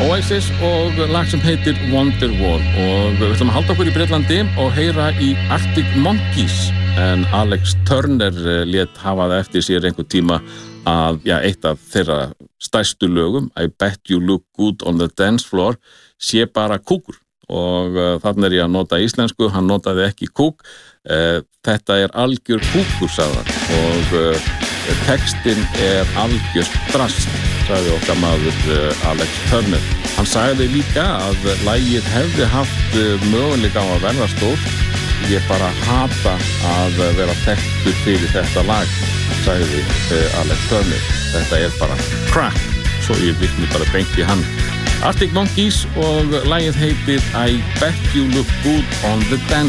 Oasis og lag sem heitir Wonderwall og við ætlum að halda okkur í Bretlandi og heyra í Arctic Monkeys en Alex Turner lét hafa það eftir sér einhver tíma að eitt af þeirra stærstu lögum I Bet You Look Good on the Dance Floor sé bara kúkur og þannig ég að nota íslensku, hann notaði ekki kúk þetta algjör kúkur sagði hann og textin algjör drast sagði okkar maður Alex Turner. Hann sagði líka að lagið hefði haft möguleika á að verða stórt ég bara hata að vera þekktur fyrir þetta lag sagði Alex Turner. Þetta bara crack svo ég vitni bara beint í hann. Arctic Monkeys og lagið heitir I Bet You Look Good on the Dance